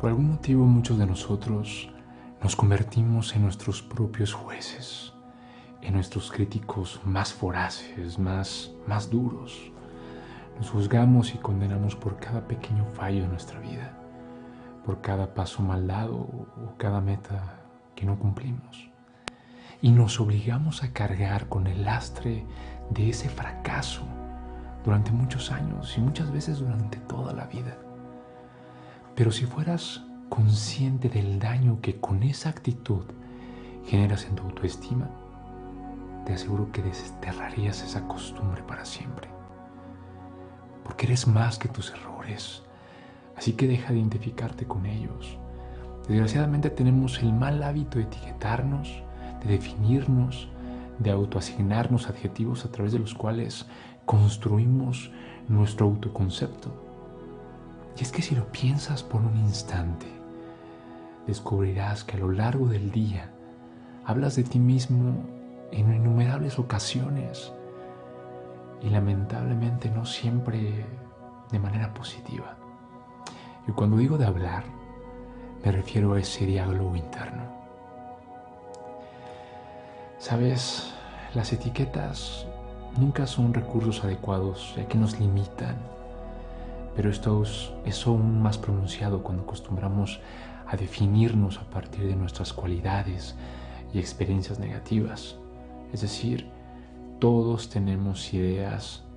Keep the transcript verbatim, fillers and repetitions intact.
Por algún motivo muchos de nosotros nos convertimos en nuestros propios jueces, en nuestros críticos más voraces, más, más duros. Nos juzgamos y condenamos por cada pequeño fallo de nuestra vida, por cada paso mal dado o cada meta que no cumplimos. Y nos obligamos a cargar con el lastre de ese fracaso durante muchos años y muchas veces durante toda la vida. Pero si fueras consciente del daño que con esa actitud generas en tu autoestima, te aseguro que desterrarías esa costumbre para siempre. Porque eres más que tus errores, así que deja de identificarte con ellos. Desgraciadamente tenemos el mal hábito de etiquetarnos, de definirnos, de autoasignarnos adjetivos a través de los cuales construimos nuestro autoconcepto. Y es que si lo piensas por un instante, descubrirás que a lo largo del día hablas de ti mismo en innumerables ocasiones y lamentablemente no siempre de manera positiva. Y cuando digo de hablar, me refiero a ese diálogo interno. Sabes, las etiquetas nunca son recursos adecuados, ya que nos limitan, pero esto es aún más pronunciado cuando acostumbramos a definirnos a partir de nuestras cualidades y experiencias negativas. Es decir, todos tenemos ideas